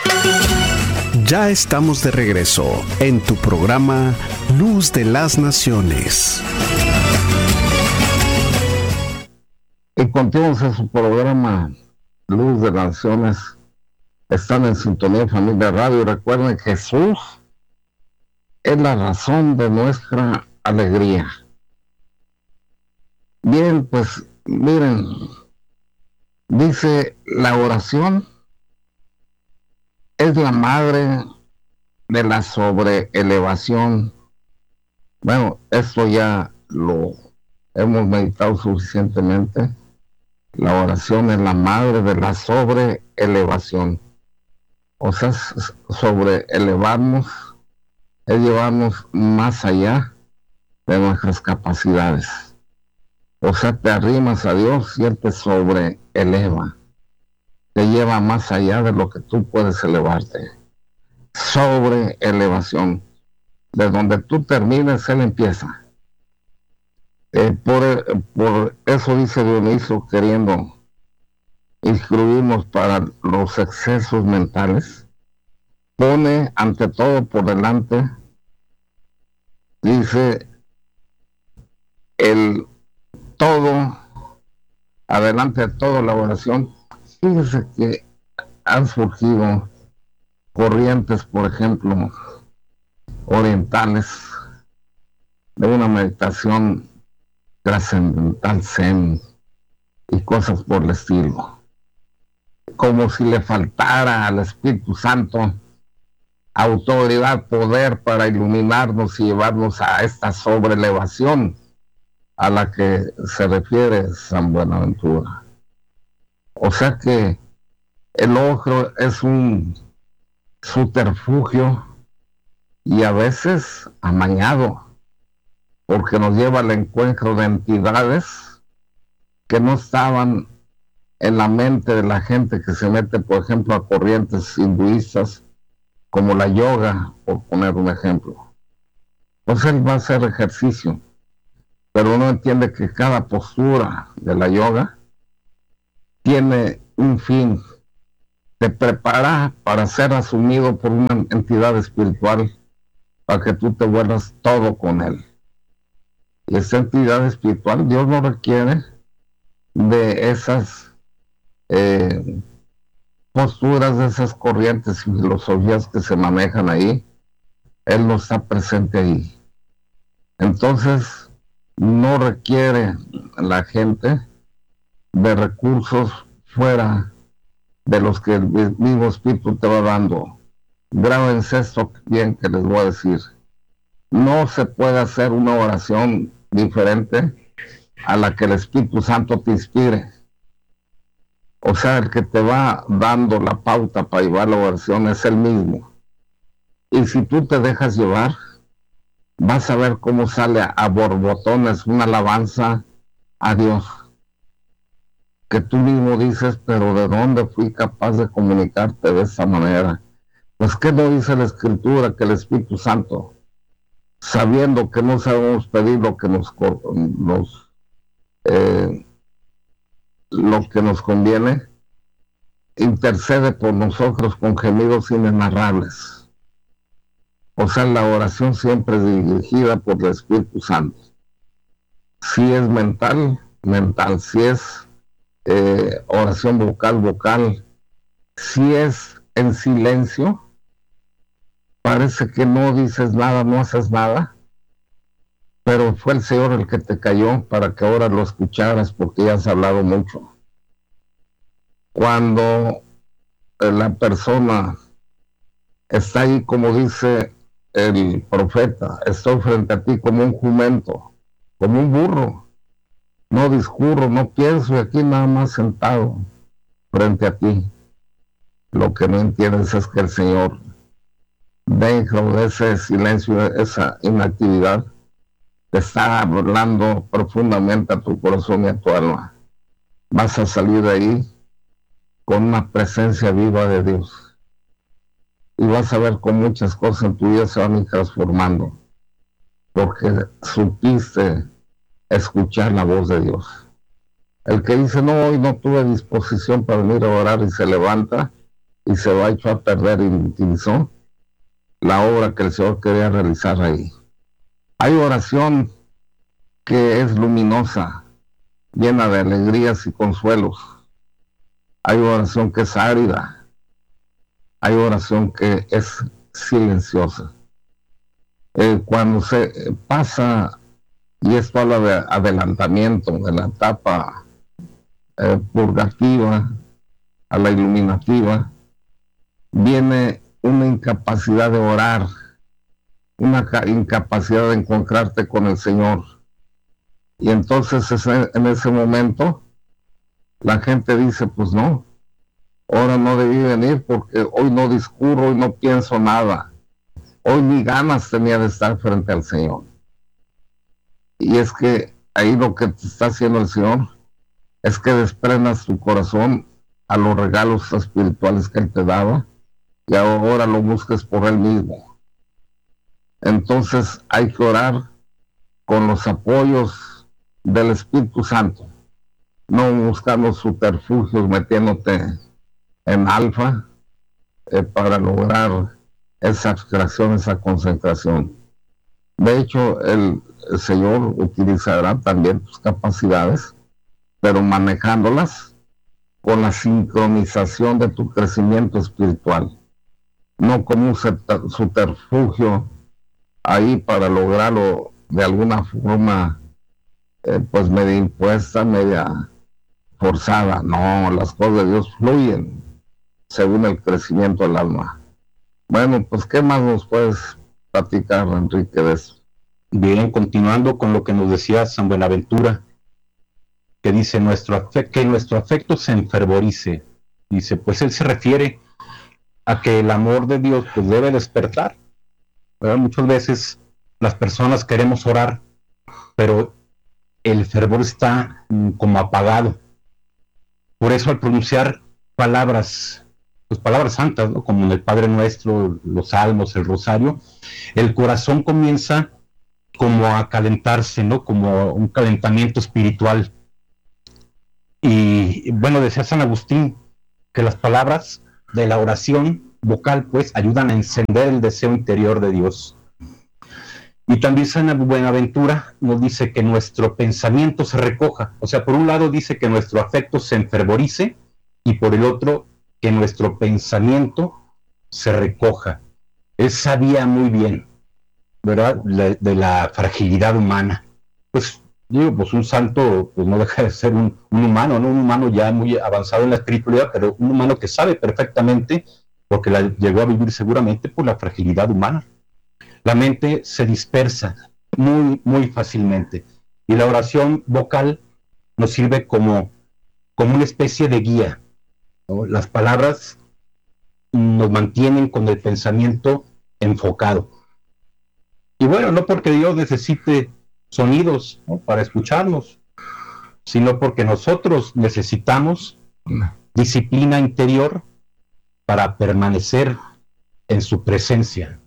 Ya estamos de regreso en tu programa Luz de las Naciones. Y continuamos en su programa Luz de las Naciones. Están en sintonía Familia Radio. Recuerden que Jesús es la razón de nuestra alegría. Bien, pues miren, dice la oración es la madre de la sobreelevación. Bueno, esto ya lo hemos meditado suficientemente. La oración es la madre de la sobreelevación. O sea, sobreelevarnos es llevarnos más allá de nuestras capacidades. O sea, te arrimas a Dios y Él te sobreeleva. Te lleva más allá de lo que tú puedes elevarte. Sobre elevación. De donde tú termines, Él empieza. Por eso dice Dionisio, queriendo instruirnos para los excesos mentales, pone ante todo por delante, dice, el todo, adelante de toda la oración. Fíjese que han surgido corrientes, por ejemplo, orientales, de una meditación trascendental zen y cosas por el estilo. Como si le faltara al Espíritu Santo autoridad, poder para iluminarnos y llevarnos a esta sobrelevación a la que se refiere San Buenaventura. O sea que el ojo es un subterfugio y a veces amañado, porque nos lleva al encuentro de entidades que no estaban en la mente de la gente que se mete, por ejemplo, a corrientes hinduistas como la yoga, por poner un ejemplo. Pues él va a hacer ejercicio, pero no entiende que cada postura de la yoga tiene un fin, te prepara para ser asumido por una entidad espiritual, para que tú te vuelvas todo con él. Y esta entidad espiritual, Dios no requiere de esas posturas, de esas corrientes y filosofías que se manejan ahí. Él no está presente ahí. Entonces, no requiere la gente de recursos fuera de los que el mismo Espíritu te va dando. Grábense esto bien que les voy a decir. No se puede hacer una oración diferente a la que el Espíritu Santo te inspire. O sea, el que te va dando la pauta para llevar la oración es el mismo. Y si tú te dejas llevar, vas a ver cómo sale a borbotones una alabanza a Dios, que tú mismo dices, pero ¿de dónde fui capaz de comunicarte de esa manera? Pues ¿qué no dice la Escritura? Que el Espíritu Santo, sabiendo que no sabemos pedir lo que nos conviene, intercede por nosotros con gemidos inenarrables. O sea, la oración siempre es dirigida por el Espíritu Santo. Si es mental, mental. Si es oración vocal, vocal. Si es en silencio, parece que no dices nada, no haces nada, pero fue el Señor el que te cayó para que ahora lo escucharas, porque ya has hablado mucho. Cuando la persona está ahí, como dice el profeta, estoy frente a ti como un jumento, como un burro, no discurro, no pienso, y aquí nada más sentado frente a ti. Lo que no entiendes es que el Señor, dentro de ese silencio, esa inactividad, te está hablando profundamente a tu corazón y a tu alma. Vas a salir de ahí con una presencia viva de Dios. Y vas a ver cómo muchas cosas en tu vida se van a ir transformando, porque supiste escuchar la voz de Dios. El que dice, no, hoy no tuve disposición para venir a orar y se levanta y se lo ha hecho a perder y utilizó la obra que el Señor quería realizar ahí. Hay oración que es luminosa, llena de alegrías y consuelos. Hay oración que es árida. Hay oración que es silenciosa. Cuando se pasa, y esto habla de adelantamiento, de la etapa purgativa a la iluminativa, viene una incapacidad de orar, una incapacidad de encontrarte con el Señor. Y entonces en ese momento la gente dice, pues no, ahora no debí venir porque hoy no discurro, hoy no pienso nada, hoy ni ganas tenía de estar frente al Señor. Y es que ahí lo que te está haciendo el Señor es que desprendas tu corazón a los regalos espirituales que Él te daba y ahora lo busques por Él mismo. Entonces hay que orar con los apoyos del Espíritu Santo, no buscando subterfugios, metiéndote en alfa para lograr esa abstracción, esa concentración. De hecho, el Señor utilizará también tus capacidades, pero manejándolas con la sincronización de tu crecimiento espiritual, no como un subterfugio ahí para lograrlo de alguna forma pues media impuesta, media forzada. No, las cosas de Dios fluyen según el crecimiento del alma. Bueno, pues ¿qué más nos puedes platicar, Enrique, de eso? Bien, continuando con lo que nos decía San Buenaventura, que dice que nuestro afecto se enfervorice. Dice, pues él se refiere a que el amor de Dios pues debe despertar. ¿Verdad? Muchas veces las personas queremos orar, pero el fervor está como apagado. Por eso al pronunciar palabras, pues palabras santas, ¿no? Como en el Padre Nuestro, los Salmos, el Rosario, el corazón comienza como a calentarse, ¿no? Como un calentamiento espiritual. Y bueno, decía San Agustín que las palabras de la oración vocal pues ayudan a encender el deseo interior de Dios. Y también San Buenaventura nos dice que nuestro pensamiento se recoja. O sea, por un lado dice que nuestro afecto se enfervorice y por el otro que nuestro pensamiento se recoja. Él sabía muy bien, ¿verdad?, de la fragilidad humana. Pues digo, pues un santo pues no deja de ser un humano, ¿no? Un humano ya muy avanzado en la espiritualidad, pero un humano que sabe perfectamente, porque la llegó a vivir seguramente por la fragilidad humana. La mente se dispersa muy, muy fácilmente. Y la oración vocal nos sirve como una especie de guía, ¿no? Las palabras nos mantienen con el pensamiento enfocado. Y bueno, no porque Dios necesite sonidos, ¿no?, para escucarnos, sino porque nosotros necesitamos disciplina interior para permanecer en su presencia.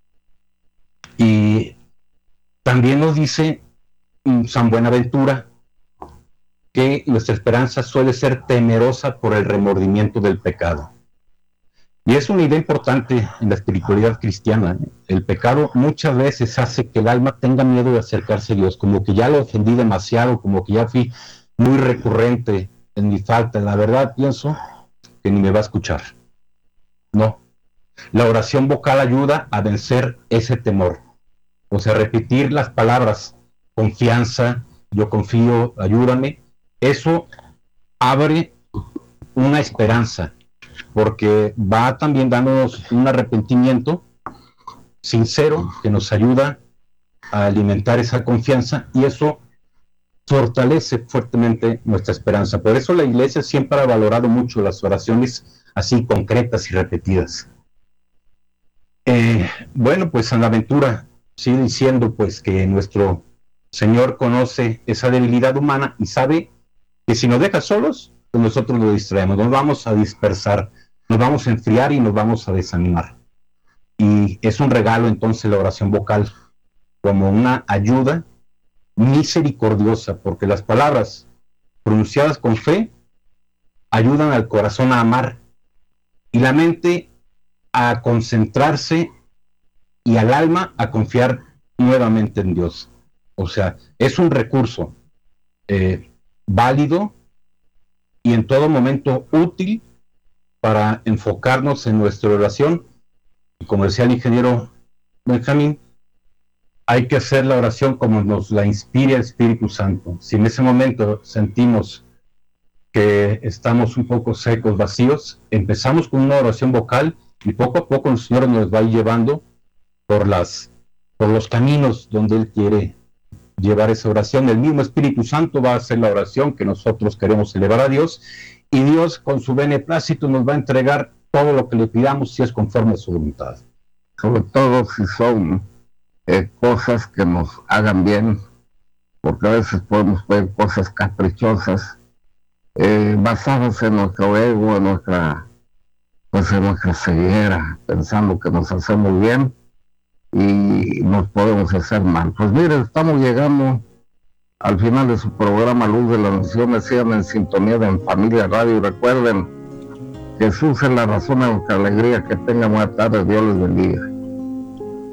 Y también nos dice San Buenaventura que nuestra esperanza suele ser temerosa por el remordimiento del pecado. Y es una idea importante en la espiritualidad cristiana, ¿eh? El pecado muchas veces hace que el alma tenga miedo de acercarse a Dios, como que ya lo ofendí demasiado, como que ya fui muy recurrente en mi falta. La verdad pienso que ni me va a escuchar. No. La oración vocal ayuda a vencer ese temor. O sea, repetir las palabras confianza, yo confío, ayúdame. Eso abre una esperanza, porque va también dándonos un arrepentimiento sincero que nos ayuda a alimentar esa confianza, y eso fortalece fuertemente nuestra esperanza. Por eso la Iglesia siempre ha valorado mucho las oraciones así concretas y repetidas. Bueno, pues San Buenaventura sigue diciendo pues que nuestro Señor conoce esa debilidad humana y sabe que si nos deja solos, pues nosotros lo distraemos, nos vamos a dispersar, nos vamos a enfriar y nos vamos a desanimar. Y es un regalo entonces la oración vocal como una ayuda misericordiosa, porque las palabras pronunciadas con fe ayudan al corazón a amar y la mente a concentrarse y al alma a confiar nuevamente en Dios. O sea, es un recurso válido y en todo momento útil para enfocarnos en nuestra oración. Y como decía el ingeniero Benjamín, hay que hacer la oración como nos la inspire el Espíritu Santo. Si en ese momento sentimos que estamos un poco secos, vacíos, empezamos con una oración vocal y poco a poco el Señor nos va a ir llevando por los caminos donde Él quiere llevar esa oración. El mismo Espíritu Santo va a hacer la oración que nosotros queremos elevar a Dios, y Dios con su beneplácito nos va a entregar todo lo que le pidamos si es conforme a su voluntad. Sobre todo si son cosas que nos hagan bien, porque a veces podemos pedir cosas caprichosas, basadas en nuestro ego, en nuestra ceguera, pensando que nos hacemos bien y nos podemos hacer mal. Pues mire, estamos llegando al final de su programa Luz de las Naciones. Sigan en sintonía de En Familia Radio y recuerden, Jesús es la razón de nuestra alegría. Que tengan buena tarde, Dios les bendiga.